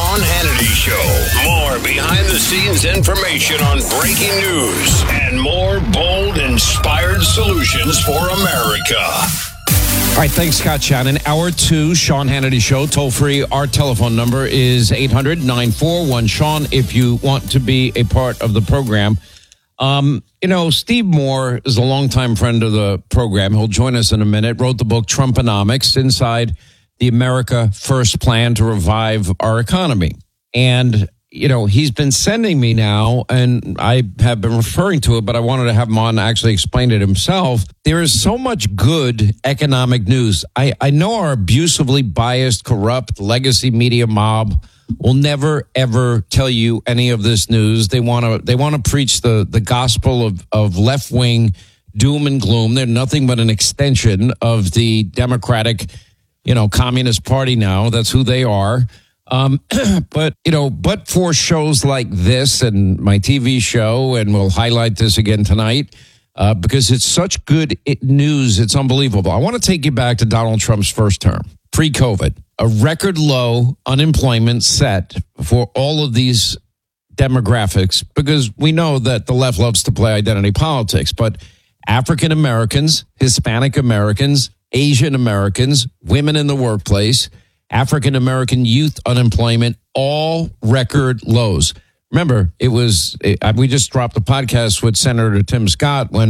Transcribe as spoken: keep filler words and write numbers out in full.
Sean Hannity Show. More behind-the-scenes information on breaking news and more bold, inspired solutions for America. All right, thanks, Scott Shannon. Hour two, Sean Hannity Show. Toll free. Our telephone number is eight hundred, nine four one, Sean if you want to be a part of the program. Um, you know, Steve Moore is a longtime friend of the program. He'll join us in a minute. Wrote the book Trumponomics, Inside the America First Plan to Revive Our Economy. And, you know, he's been sending me now, and I have been referring to it, but I wanted to have him on actually explain it himself. There is so much good economic news. I, I know our abusively biased, corrupt, legacy media mob will never, ever tell you any of this news. They want to they want to preach the, the gospel of, of left-wing doom and gloom. They're nothing but an extension of the Democratic, you know, Communist Party now. That's who they are. Um, but, you know, but for shows like this and my T V show, and we'll highlight this again tonight, uh, because it's such good news. It's unbelievable. I want to take you back to Donald Trump's first term, pre-COVID. A record low unemployment set for all of these demographics, because we know that the left loves to play identity politics, but African Americans, Hispanic Americans, Asian Americans, women in the workplace, African American youth unemployment, all record lows. Remember, it was, it, we just dropped a podcast with Senator Tim Scott when